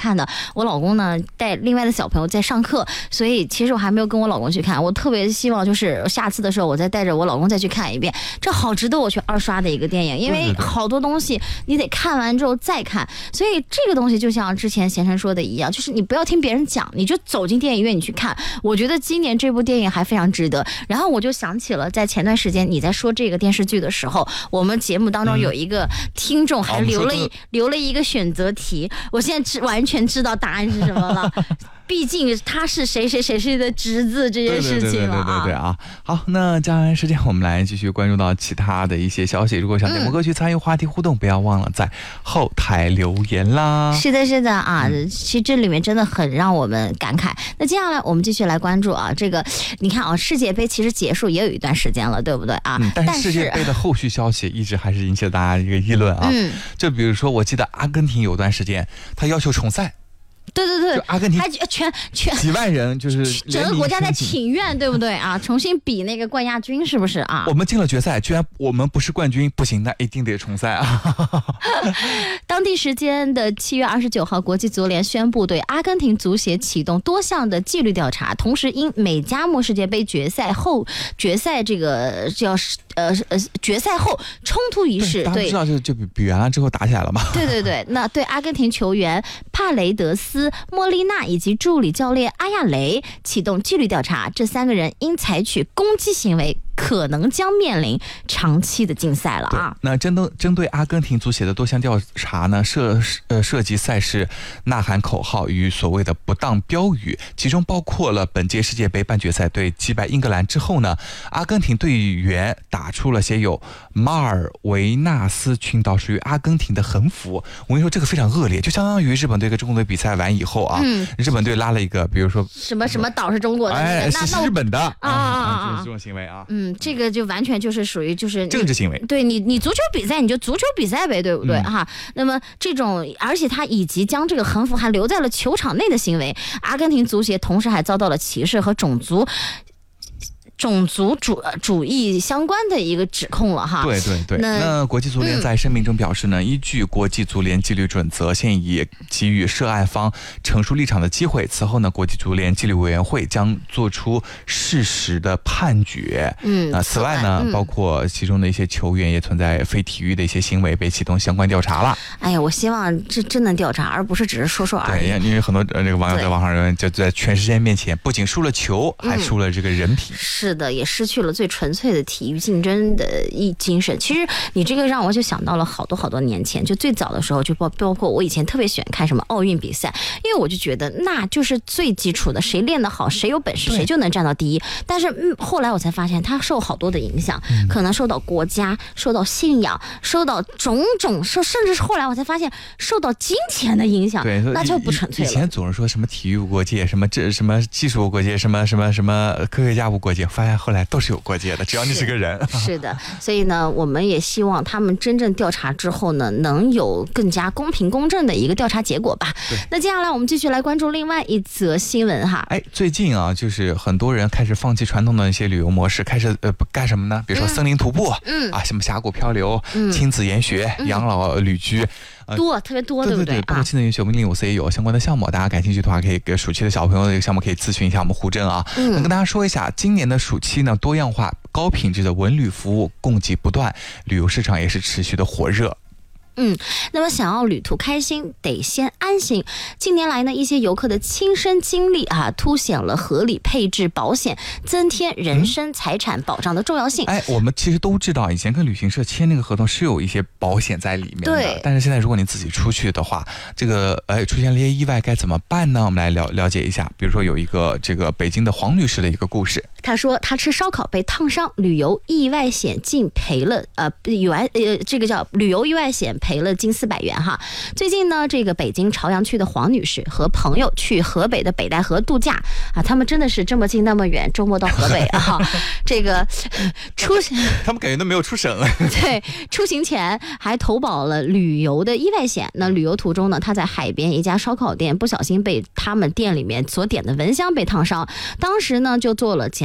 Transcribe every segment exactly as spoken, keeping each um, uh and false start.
看的。我老公呢带另外的小朋友在上课，所以其实我还没有跟我老公去看。我特别希望就是下次的时候我再带着我老公再去看一遍，这好值得我去二刷的一个电影，因为好多东西你得看完之后再看。所以这个东西就像之前贤晨说的一样，就是你不要听别人讲，你就走进电影院你去看。我觉得今年这部电影还非常值得。然后我就想起了在前段时间你在说这个电视剧的时候，我们节目当中有一个听众还留了一、嗯、留了一个选择题，我现在知完全知道答案是什么了。毕竟他是谁谁谁谁的侄子这件事情了啊。对对对对对对啊！好，那接下来时间我们来继续关注到其他的一些消息。如果想节目歌曲参与话题互动，嗯、不要忘了在后台留言啦。是的，是的啊，嗯、其实这里面真的很让我们感慨。那接下来我们继续来关注啊，这个你看啊，世界杯其实结束也有一段时间了，对不对啊？嗯、但是世界杯的后续消息一直还是引起了大家一个议论啊。嗯，就比如说，我记得阿根廷有段时间他要求重赛。对对对，阿根廷还全全几万人，就是整个国家在请愿，对不对啊？重新比那个冠亚军，是不是啊？我们进了决赛，居然我们不是冠军，不行，那一定得重赛啊！当地时间的七月二十九号，国际足联宣布对阿根廷足协启动多项的纪律调查，同时因美加墨世界杯决赛后决赛这个叫呃呃决赛后冲突一事，对，知道就就比比完了之后打起来了嘛？对对对，那对阿根廷球员帕雷德斯、莫莉娜以及助理教练阿亚雷启动纪律调查，这三个人因采取攻击行为，可能将面临长期的禁赛了啊。那针对针对阿根廷足协的多项调查呢，涉呃涉及赛事呐喊口号与所谓的不当标语，其中包括了本届世界杯半决赛队击败英格兰之后呢，阿根廷队员打出了写有马尔维纳斯群岛属于阿根廷的横幅。我跟你说，这个非常恶劣，就相当于日本队跟中国队比赛完以后啊，嗯、日本队拉了一个，比如说什么什么岛是中国的，哎，那是日本的啊啊，这种行为啊，嗯，这个就完全就是属于就是政治行为。对你，你足球比赛你就足球比赛呗，对不对、嗯、哈？那么这种，而且他以及将这个横幅还留在了球场内的行为，阿根廷足协同时还遭到了歧视和种族。种族主主义相关的一个指控了哈。对对对。那, 那国际足联在声明中表示呢、嗯，依据国际足联纪律准则，现已给予涉案方陈述立场的机会。此后呢，国际足联纪律委员会将做出事实的判决。嗯。啊，此外呢、嗯，包括其中的一些球员也存在非体育的一些行为，被启动相关调查了。哎呀，我希望这真能调查，而不是只是说说而已。对，因为很多呃这个网友在网上认为，就在全世界面前，不仅输了球，还输了这个人品。嗯、是。是的，也失去了最纯粹的体育竞争的一精神。其实你这个让我就想到了好多好多年前，就最早的时候，就包包括我以前特别喜欢看什么奥运比赛，因为我就觉得那就是最基础的，谁练得好，谁有本事，谁就能站到第一。但是、嗯、后来我才发现，它受好多的影响，可能受到国家、受到信仰、受到种种，受甚至是后来我才发现受到金钱的影响，对，那就不纯粹了。以前总是说什么体育无国界，什么这什么技术无国界，什么什么什么科学家无国界。发现后来都是有国界的，只要你是个人。是, 是的，所以呢，我们也希望他们真正调查之后呢，能有更加公平公正的一个调查结果吧。那接下来我们继续来关注另外一则新闻哈。哎，最近啊，就是很多人开始放弃传统的一些旅游模式，开始呃干什么呢？比如说森林徒步，嗯啊，什么峡谷漂流、嗯、亲子研学、嗯、养老旅居。多特别多，对不对？包括亲子研学，我们零五 C 也有相关的项目，大家感兴趣的话，可以给暑期的小朋友的一个项目可以咨询一下我们胡真啊。嗯，跟大家说一下，今年的暑期呢，多样化、高品质的文旅服务供给不断，旅游市场也是持续的火热。嗯，那么想要旅途开心，得先安心。近年来呢，一些游客的亲身经历啊，凸显了合理配置保险，增添人身财产保障的重要性。嗯、哎，我们其实都知道，以前跟旅行社签那个合同是有一些保险在里面的。对。但是现在如果你自己出去的话，这个哎出现了一些意外该怎么办呢？我们来了了解一下。比如说有一个这个北京的黄女士的一个故事。她说她吃烧烤被烫伤，旅游意外险竟赔了呃原呃这个叫旅游意外险。赔了近四百元哈。最近呢，这个北京朝阳区的黄女士和朋友去河北的北戴河度假啊，他们真的是这么近那么远，周末到河北啊，这个出他们感觉都没有出省了。对，出行前还投保了旅游的意外险。那旅游途中呢，他在海边一家烧烤店不小心被他们店里面所点的蚊香被烫伤，当时呢就做了简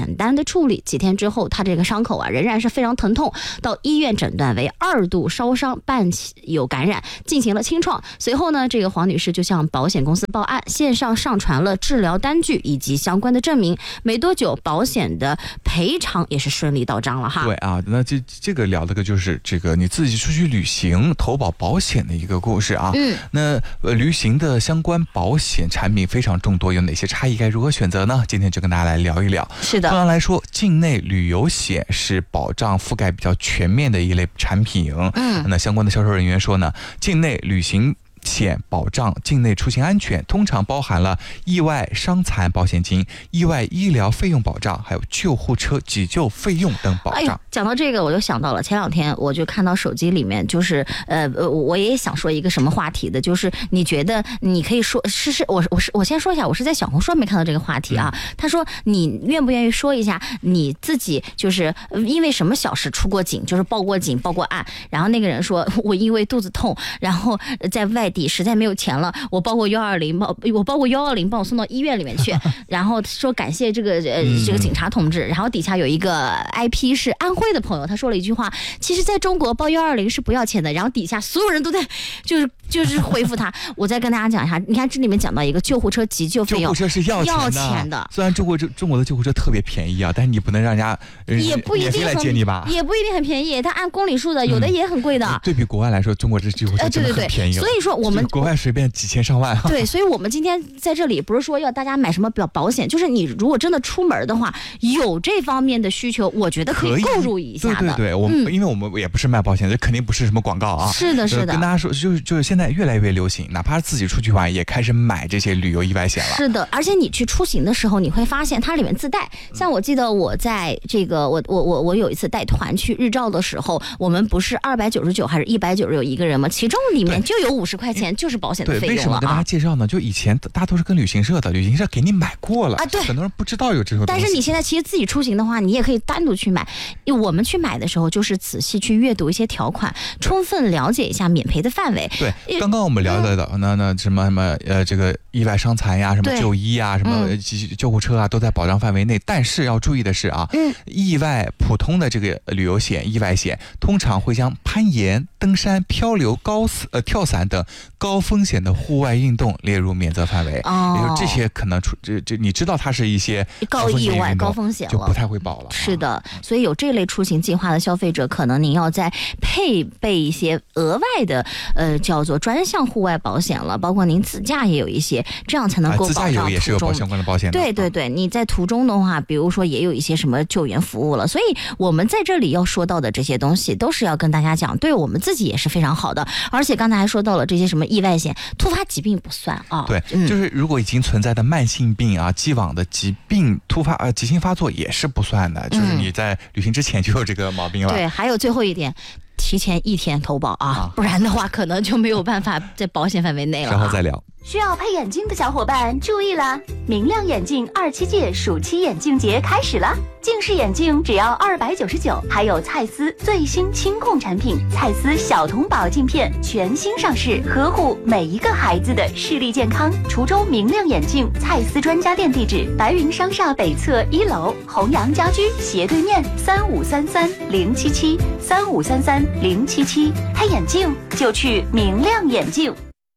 简单的处理，几天之后他这个伤口啊仍然是非常疼痛，到医院诊断为二度烧伤伴有感染，进行了清创。随后呢，这个黄女士就向保险公司报案，线上上传了治疗单据以及相关的证明，没多久保险的赔偿也是顺利到账了哈。 对啊，那这这个聊的个就是这个你自己出去旅行投保保险的一个故事啊。 嗯， 那呃旅行的相关保险产品非常众多，有哪些差异，该如何选择呢？今天就跟大家来聊一聊。 是的， 通常来说，境内旅游险是保障覆盖比较全面的一类产品。 嗯， 那相关的销售人员说呢，境内旅行险保障境内出行安全，通常包含了意外伤残保险金、意外医疗费用保障，还有救护车急救费用等保障。哎， 讲到这个我就想到了，前两天我就看到手机里面就是呃我也想说一个什么话题的，就是你觉得你可以说是是我我是我先说一下，我是在小红书没看到这个话题啊。嗯、他说你愿不愿意说一下你自己就是因为什么小事出过警，就是报过警报过案，然后那个人说我因为肚子痛，然后在外地实在没有钱了，我报过幺二零，报我报过幺二零，帮我送到医院里面去，然后说感谢这个呃这个警察同志，然后底下有一个 I P 是安徽的朋友，他说了一句话，其实在中国报幺二零是不要钱的，然后底下所有人都在就是就是回复他。我再跟大家讲一下，你看这里面讲到一个救护车急救费用， 救护车是要钱 的, 要钱的， 虽然中国中国的救护车特别便宜啊，但是你不能让人家也不一定来接你吧， 也不一定很便宜，它按公里数的，有的也很贵的。嗯、 对比国外来说，中国这救护车真的很便宜了、呃、对对对， 所以说我们国外随便几千上万。 对，所以我们今天在这里不是说要大家买什么保保险，就是你如果真的出门的话，有这方面的需求，我觉得可以购入一下的。 对对对，我们、嗯、因为我们也不是卖保险，这肯定不是什么广告啊。 是的，是的。 跟大家说，就是就是现在越来越流行，哪怕自己出去玩也开始买这些旅游意外险了。 是的，而且你去出行的时候，你会发现它里面自带。像我记得我在这个我我我我有一次带团去日照的时候，我们不是二百九十九还是一百九十九一个人吗？其中里面就有五十块钱就是保险的费用了啊。 对，为什么跟大家介绍呢？就以前大家都是跟旅行社的，旅行社给你买过了啊。对，很多人不知道有这个东西。 但是你现在其实自己出行的话，你也可以单独去买。我们去买的时候，就是仔细去阅读一些条款，充分了解一下免赔的范围。 对，刚刚我们聊到的、嗯、那那什么什么呃，这个意外伤残呀，什么就医啊，什么救护车啊，都在保障范围内。但是要注意的是啊，嗯，意外普通的这个旅游险、意外险，通常会将攀岩、登山、漂流、高呃跳伞等高风险的户外运动列入免责范围。哦，也就这些可能出这这你知道它是一些高意外、高风险了， 就不太会保了。 是的，所以有这类出行计划的消费者，可能您要再配备一些额外的呃叫做专项户外保险了，包括您自驾也有一些，这样才能够保障途中。 啊、自驾游也是有保相关的保险的。 对对对，你在途中的话，比如说也有一些什么救援服务了，所以我们在这里要说到的这些东西，都是要跟大家讲，对我们自己也是非常好的。而且刚才还说到了这些什么意外险、突发疾病不算啊。 对、嗯，就是如果已经存在的慢性病啊、既往的疾病突发呃急性发作也是不算的，就是你在旅行之前就有这个毛病了。 对，还有最后一点。提前一天投保啊，啊不然的话可能就没有办法在保险范围内了、啊。 然后再聊。 需要配眼镜的小伙伴注意了，明亮眼镜二七届暑期眼镜节开始了，近视眼镜只要二百九十九，还有蔡司最新清控产品蔡司小童宝镜片全新上市，呵护每一个孩子的视力健康。滁州明亮眼镜蔡司专家店地址：白云商厦北侧一楼，弘阳家居斜对面，三五三三零七七三五三三零七七，配眼镜就去明亮眼镜。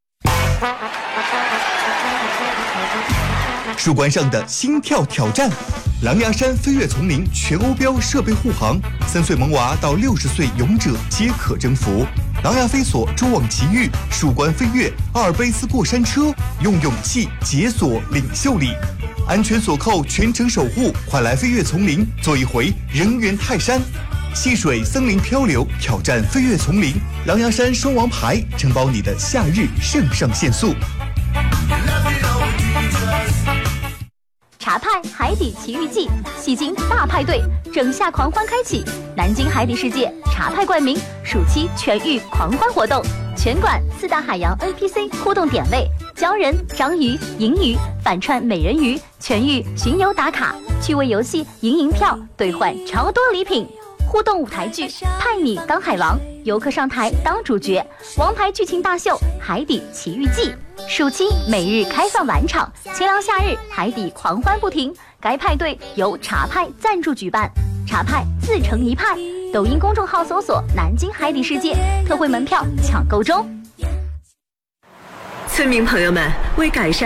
树冠上的心跳挑战，狼牙山飞跃丛林全欧标设备护航，三岁萌娃到六十岁勇者皆可征服。狼牙飞索蛛网奇遇，树冠飞跃，阿尔卑斯过山车，用勇气解锁领袖力，安全锁扣全程守护，快来飞跃丛林，做一回人猿泰山。戏水森林漂流，挑战飞跃丛林，狼牙山双王牌承包你的夏日肾上腺素。 茶派海底奇遇记，戏精大派对，整夏狂欢开启，南京海底世界茶派冠名暑期全域狂欢活动，全馆四大海洋 N P C 互动点位，鲛人、章鱼、银鱼反串美人鱼，全域巡游打卡，趣味游戏赢银票兑换超多礼品，互动舞台剧派你当海王， 游客上台当主角，王牌剧情大秀《海底奇遇记》。暑期每日开放晚场，清凉夏日海底狂欢不停。该派对由茶派赞助举办，茶派自成一派。抖音公众号搜索“南京海底世界”，特惠门票抢购中。 村民朋友们，为改善